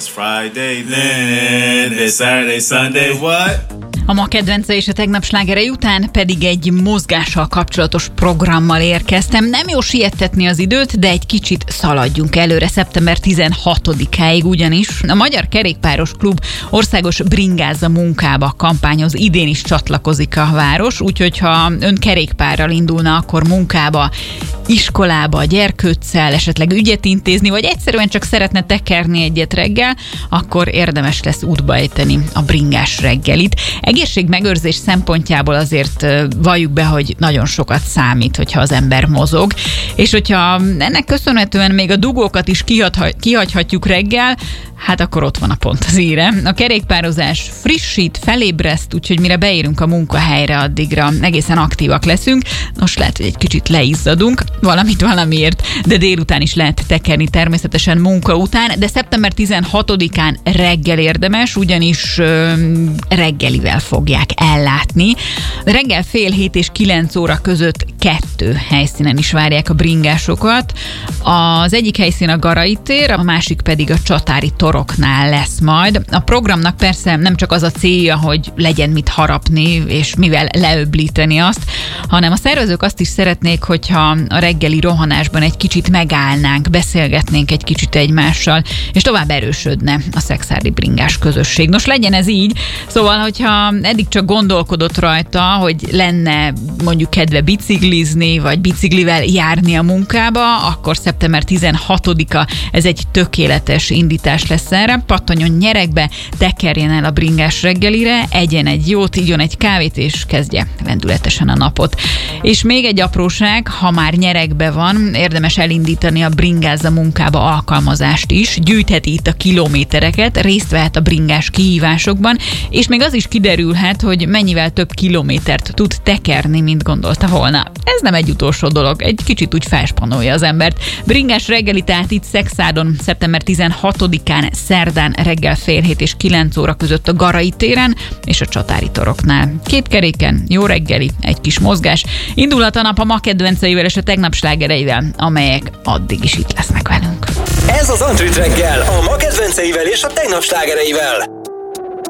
It's Friday then, it's Saturday, Sunday, what? A ma kedvence és a tegnap slágerei után pedig egy mozgással kapcsolatos programmal érkeztem. Nem jó siettetni az időt, de egy kicsit szaladjunk előre szeptember 16-áig, ugyanis a Magyar Kerékpáros Klub országos Bringázza munkába kampányhoz idén is csatlakozik a város, úgyhogy ha ön kerékpárral indulna, akkor munkába, iskolába, gyerkőccel, esetleg ügyet intézni, vagy egyszerűen csak szeretne tekerni egyet reggel, akkor érdemes lesz útba ejteni a bringás reggelit. Egészségmegőrzés szempontjából azért valljuk be, hogy nagyon sokat számít, hogyha az ember mozog, és hogyha ennek köszönhetően még a dugókat is kihagyhatjuk reggel, hát akkor ott van a pont az íre. A kerékpározás frissít, felébreszt, úgyhogy mire beérünk a munkahelyre, addigra egészen aktívak leszünk. Most lehet, hogy egy kicsit leizzadunk, valamiért, de délután is lehet tekerni természetesen munka után, de szeptember 16-án reggel érdemes, ugyanis reggelivel fogják ellátni. Reggel 6:30 és 9 óra között 2 helyszínen is várják a bringásokat. Az egyik helyszín a Garai tér, a másik pedig a Csatári toroknál lesz majd. A programnak persze nem csak az a célja, hogy legyen mit harapni, és mivel leöblíteni azt, hanem a szervezők azt is szeretnék, hogyha a reggeli rohanásban egy kicsit megállnánk, beszélgetnénk egy kicsit egymással, és tovább erősödne a szekszárdi bringás közösség. Nos, legyen ez így. Szóval, hogyha eddig csak gondolkodott rajta, hogy lenne mondjuk kedve biciklizni, vagy biciklivel járni a munkába, akkor szeptember 16-a ez egy tökéletes indítás lesz erre. Pattanjon nyeregbe, tekerjen el a bringás reggelire, egyen egy jót, igyon egy kávét, és kezdje lendületesen a napot. És még egy apróság, ha már nyeregbe van, érdemes elindítani a Bringázza munkába alkalmazást is, gyűjtheti itt a kilométereket, részt vehet a bringás kihívásokban, és még az is kiderülhet, hogy mennyivel több kilométert tud tekerni, mint gondolta volna. Ez nem egy utolsó dolog, egy kicsit úgy felspanolja az embert. Bringás reggeli, tehát itt Szexádon szeptember 16-án szerdán reggel 6:30 és 9 óra között a Garai téren és a Csatári toroknál. 2 keréken, jó reggeli, egy kis mozgás. Indulhat a nap a ma kedvenceivel és a tegnap slágereivel, amelyek addig is itt lesznek velünk. Ez az Antrit reggel, a ma kedvenceivel és a tegnap slágereivel.